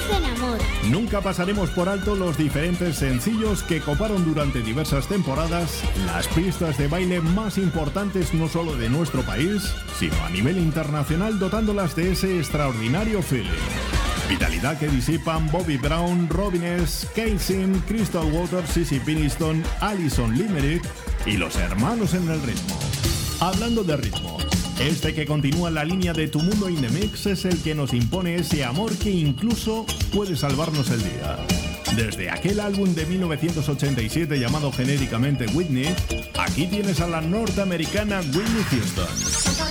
dicen amor. Nunca pasaremos por alto los diferentes sencillos que coparon durante diversas temporadas las pistas de baile más importantes no solo de nuestro país, sino a nivel internacional, dotándolas de ese extraordinario feeling. Vitalidad que disipan Bobby Brown, Robin S., K-Sim, Crystal Waters, Sissy Peniston, Alison Limerick y los hermanos en el ritmo. Hablando de ritmo, este que continúa la línea de Tu Mundo in the Mix es el que nos impone ese amor que incluso puede salvarnos el día. Desde aquel álbum de 1987 llamado genéricamente Whitney, aquí tienes a la norteamericana Whitney Houston.